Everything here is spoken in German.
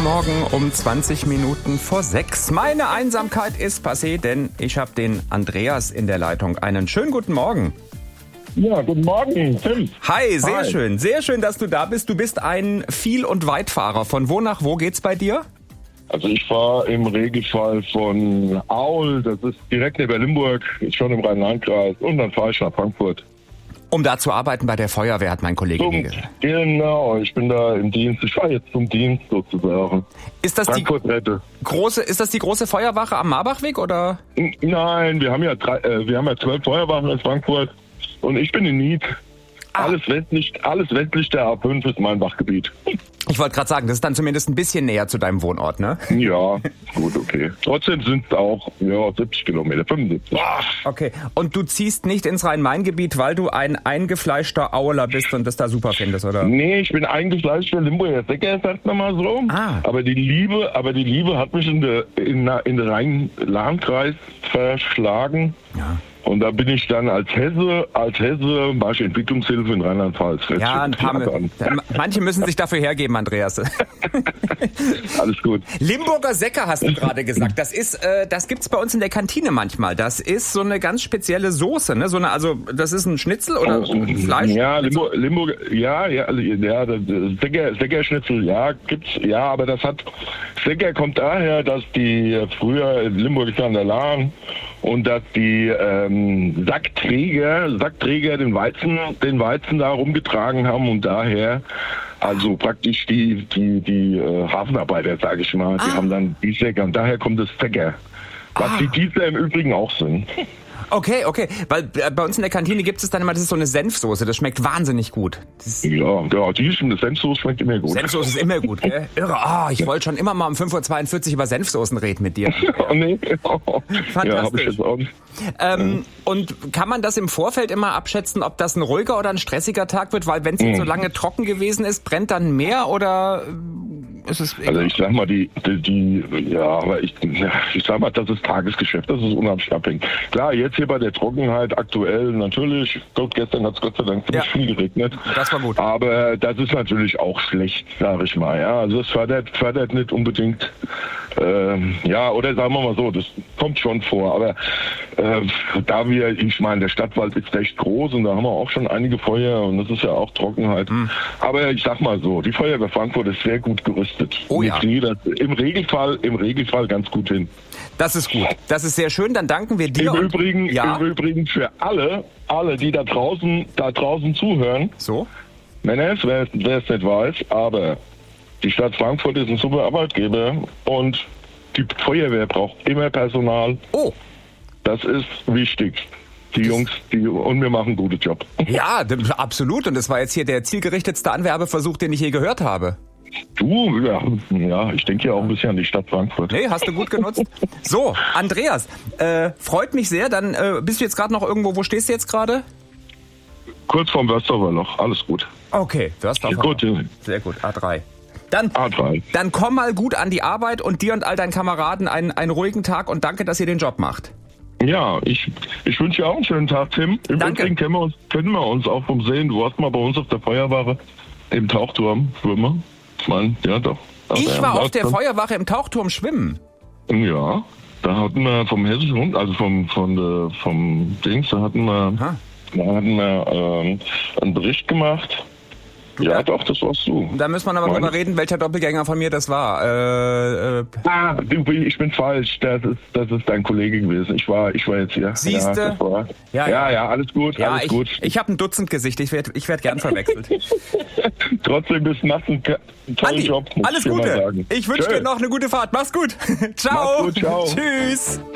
Morgen um 20 Minuten vor 6. Meine Einsamkeit ist passé, denn ich habe den Andreas in der Leitung. Einen schönen guten Morgen. Ja, guten Morgen, Tim. Hi, sehr schön, dass du da bist. Du bist ein Viel- und Weitfahrer. Von wo nach wo geht's bei dir? Also ich fahre im Regelfall von Aul, das ist direkt neben Limburg, ist schon im Rhein-Main-Kreis, und dann fahre ich nach Frankfurt. Um da zu arbeiten bei der Feuerwehr, hat mein Kollege mir gesagt. Genau, ich bin da im Dienst. Ich fahre jetzt zum Dienst sozusagen. Ist das die große Feuerwache am Marbachweg oder? Nein, wir haben ja 12 Feuerwachen in Frankfurt und ich bin in Nied. Alles westlich der A5 ist mein Wachgebiet. Ich wollte gerade sagen, das ist dann zumindest ein bisschen näher zu deinem Wohnort, ne? Ja, gut, okay. Trotzdem sind es auch 70 Kilometer, 75. Okay, und du ziehst nicht ins Rhein-Main-Gebiet, weil du ein eingefleischter Auler bist und das da super findest, oder? Nee, ich bin eingefleischter Limburger Säcker, sagt man mal so. Aber die Liebe hat mich in den Rhein-Lahn-Kreis verschlagen. Ja. Und da bin ich dann als Hesse war ich Entwicklungshilfe in Rheinland-Pfalz. Ja, manche müssen sich dafür hergeben, Andreas. Alles gut. Limburger Säcker hast du gerade gesagt. Das gibt's bei uns in der Kantine manchmal. Das ist so eine ganz spezielle Soße, ne? Das ist ein Schnitzel oder Fleisch? Ja, Limburger, Säckerschnitzel, ja, gibt's, ja, aber Säcker kommt daher, dass die früher in Limburg ist an der Lahn und dass die Sackträger den Weizen da rumgetragen haben und daher also praktisch die Hafenarbeiter, sage ich mal, die haben dann die Säcker und daher kommt das Säcker. Was die Diesel im Übrigen auch sind. Okay, weil bei uns in der Kantine gibt es dann immer, das ist so eine Senfsoße, das schmeckt wahnsinnig gut. Die Senfsoße schmeckt immer gut. Senfsoße ist immer gut, gell? Irre, ich wollte schon immer mal um 5.42 Uhr über Senfsoßen reden mit dir. Nee. Fantastisch. Ja, hab ich jetzt auch nicht. Und kann man das im Vorfeld immer abschätzen, ob das ein ruhiger oder ein stressiger Tag wird? Weil wenn es jetzt so lange trocken gewesen ist, brennt dann mehr oder ist es egal? Also ich sag mal, ich sag mal, das ist Tagesgeschäft, das ist unheimlich abhängig. Klar, jetzt hier bei der Trockenheit aktuell natürlich, gestern hat es Gott sei Dank ziemlich viel geregnet. Das war gut. Aber das ist natürlich auch schlecht, sage ich mal. Ja, also es fördert nicht unbedingt, oder sagen wir mal so, das kommt schon vor. Aber ich meine, der Stadtwald ist recht groß und da haben wir auch schon einige Feuer und das ist ja auch Trockenheit. Aber ich sag mal so, die Feuerwehr Frankfurt ist sehr gut gerüstet. Oh ja. Im Regelfall ganz gut hin. Das ist gut. Das ist sehr schön. Dann danken wir dir. Im Übrigen für alle, die da draußen zuhören. So? Männers, wer es nicht weiß, aber die Stadt Frankfurt ist ein super Arbeitgeber und die Feuerwehr braucht immer Personal. Oh. Das ist wichtig. Die Jungs, und wir machen einen guten Job. Ja, absolut. Und das war jetzt hier der zielgerichtetste Anwerbeversuch, den ich je gehört habe. Du, ja, ich denke ja auch ein bisschen an die Stadt Frankfurt. Nee, hast du gut genutzt. So, Andreas, freut mich sehr. Dann bist du jetzt gerade noch irgendwo, wo stehst du jetzt gerade? Kurz vorm Wörsdorfer Loch, alles gut. Okay, Wörsdorfer Loch. Sehr gut, A3. Dann komm mal gut an die Arbeit und dir und all deinen Kameraden einen ruhigen Tag und danke, dass ihr den Job macht. Ja, ich wünsche dir auch einen schönen Tag, Tim. Im Übrigen können wir uns auch vom Sehen. Du warst mal bei uns auf der Feuerwache im Tauchturm schwimmen. Ja, doch. Ich war auf der Feuerwache im Tauchturm schwimmen. Ja, da hatten wir vom Hessischen Rund, also vom Dings, da hatten wir einen Bericht gemacht. Ja, doch, das warst du. Da müssen wir aber drüber reden, welcher Doppelgänger von mir das war. Ich bin falsch. Das ist dein Kollege gewesen. Ich war jetzt hier. Siehste? Ja, alles gut. Ja, alles gut. Ich habe ein Dutzend Gesicht. Ich werd gern verwechselt. Trotzdem machst du einen tollen Job. Alles Gute. Ich wünsche dir noch eine gute Fahrt. Mach's gut. Ciao. Mach's gut, ciao. Tschüss.